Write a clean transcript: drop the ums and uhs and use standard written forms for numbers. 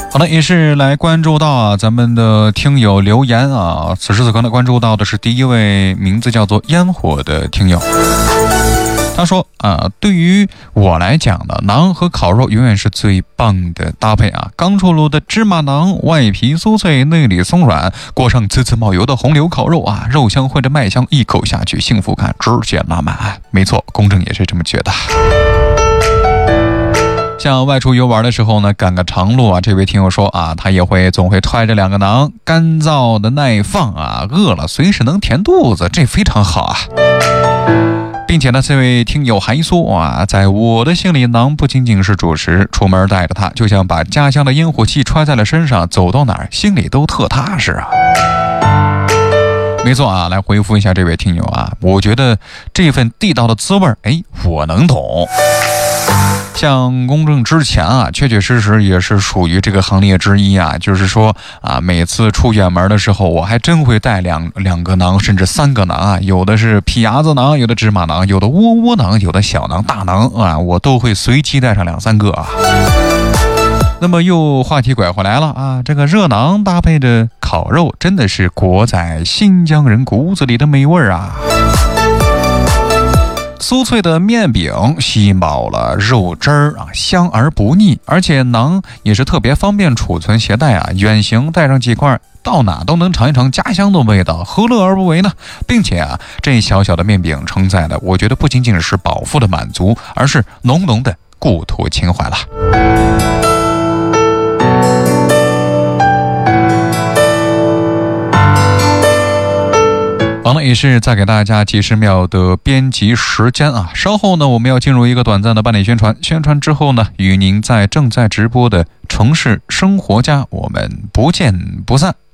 好的，也是来关注到咱们的听友留言啊。此时此刻呢，关注到的是第一位名字叫做烟火的听友。他说对于我来讲呢，馕和烤肉永远是最棒的搭配啊！刚出炉的芝麻馕，外皮酥脆，内里松软，裹上滋滋冒油的红油烤肉啊，肉香混着麦香，一口下去，幸福感直接拉满。没错，公正也是这么觉得。像外出游玩的时候呢，赶个长路啊，这位听友说他也总会揣着2个馕，干燥的耐放啊，饿了随时能填肚子，这非常好啊。并且呢，这位听友还说在我的心里，馕不仅仅是主食，出门带着它，就像把家乡的烟火气揣在了身上，走到哪儿心里都特踏实啊。没错来回复一下这位听友我觉得这份地道的滋味我能懂。像公正之前确确实实也是属于这个行列之一就是说每次出远门的时候，我还真会带两个馕，甚至3个馕有的是皮牙子馕，有的芝麻馕，有的窝馕，有的小馕、大馕我都会随机带上2-3个那么又话题拐回来了这个热馕搭配着烤肉，真的是裹在新疆人骨子里的美味酥脆的面饼吸饱了肉汁儿香而不腻，而且馕也是特别方便储存携带远行带上几块，到哪都能尝一尝家乡的味道，何乐而不为呢？并且这小小的面饼承载的，我觉得不仅仅是饱腹的满足，而是浓浓的故土情怀了。好了，也是再给大家几十秒的编辑时间稍后呢，我们要进入一个短暂的半点宣传，宣传之后呢，与您在正在直播的城市生活家，我们不见不散。